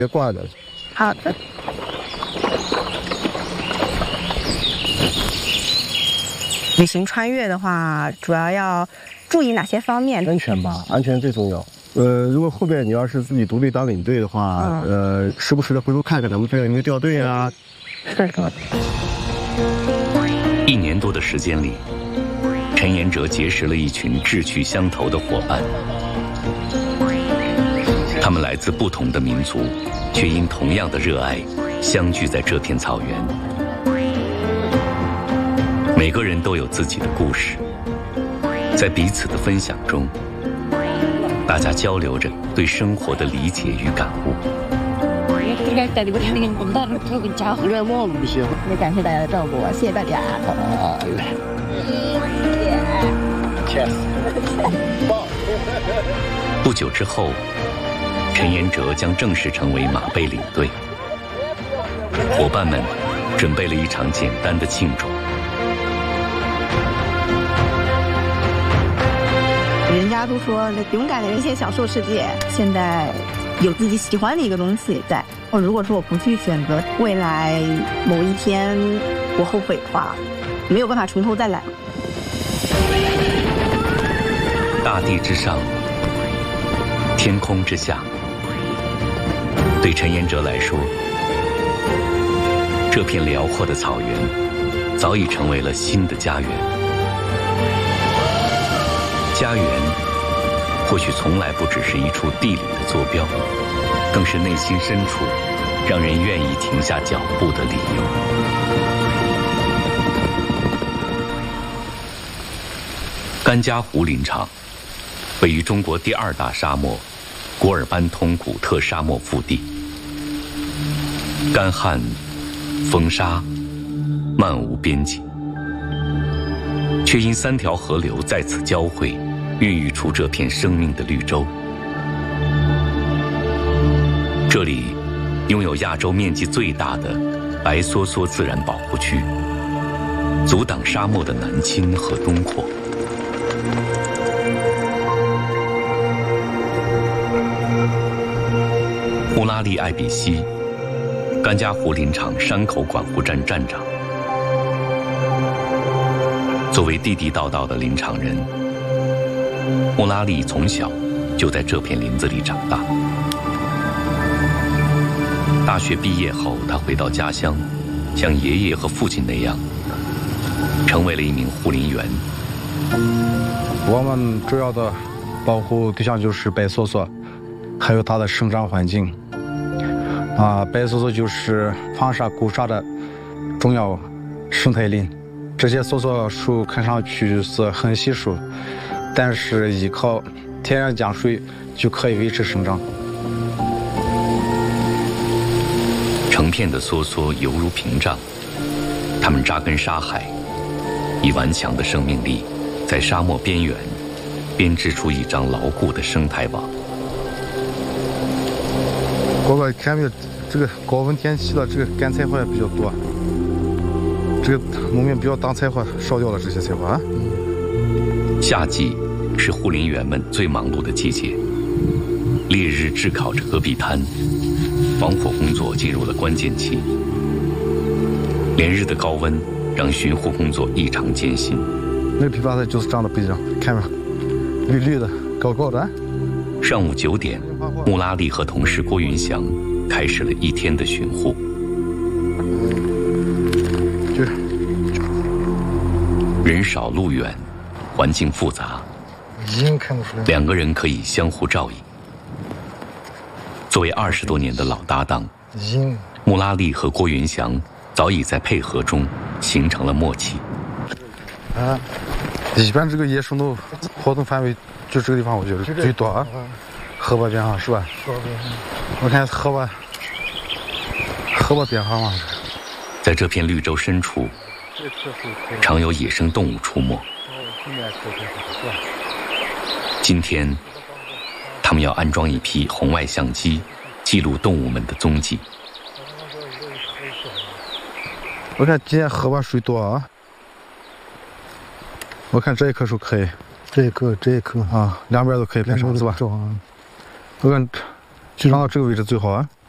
别挂着。 好的。旅行穿越的话，主要要注意哪些方面？ 安全吧，安全最重要。如果后边你要是自己独立当领队的话，时不时的回头看看咱们这边有没有掉队啊。 是的。 1年多的时间里，陈延哲结识了一群志趣相投的伙伴。他们来自不同的民族，却因同样的热爱相聚在这片草原。每个人都有自己的故事，在彼此的分享中，大家交流着对生活的理解与感悟。 也感谢大家的照顾，谢谢大家。 不久之后，陈延哲将正式成为马背领队。伙伴们准备了一场简单的庆祝。 人家都说勇敢的人先享受世界，现在有自己喜欢的一个东西在。如果说我不去选择，未来某一天我后悔的话，没有办法从头再来。 大地之上，天空之下，对陈延哲来说，这片辽阔的草原早已成为了新的家园。家园或许从来不只是一处地理的坐标，更是内心深处让人愿意停下脚步的理由。甘家湖林场位于中国第2大沙漠古尔班通古特沙漠腹地，干旱、风沙漫无边际，却因3条河流在此交汇，孕育出这片生命的绿洲。这里拥有亚洲面积最大的白梭梭自然保护区，阻挡沙漠的南侵和东扩。穆拉利·艾比西，甘家湖林场山口管护站站长。作为地地道道的林场人，穆拉利从小就在这片林子里长大。大学毕业后，他回到家乡，像爷爷和父亲那样，成为了一名护林员。 我们主要的保护对象就是白梭梭，还有它的生长环境。白梭梭就是防沙固沙的重要生态林。这些梭梭树看上去是很稀疏，但是依靠天然降水就可以维持生长。 成片的梭梭犹如屏障，它们扎根沙海，以顽强的生命力，在沙漠边缘编织出一张牢固的生态网。 哥哥看没有，这个高温天气了，这个干菜花也比较多，这个农民不要当菜花烧掉了这些菜花。 夏季是护林员们最忙碌的季节，烈日炙烤着戈壁滩，防火工作进入了关键期。连日的高温让巡护工作异常艰辛。 那个枇杷菜就是长得不一样，看没？绿绿的，高高的。 上午9点，穆拉利和同事郭云祥开始了一天的巡护。人少路远，环境复杂，2个人可以相互照应。作为20多年的老搭档，穆拉利和郭云祥早已在配合中形成了默契。 一般这个野生动物活动范围就这个地方，我觉得最多啊。河坝边上是吧？我看河坝边上嘛。 在这片绿洲深处，常有野生动物出没。今天，他们要安装一批红外相机，记录动物们的踪迹。 我看今天河坝水多啊。我看这一棵树可以，这一棵啊，2边都可以拍照是吧？我看就长到这个位置最好啊。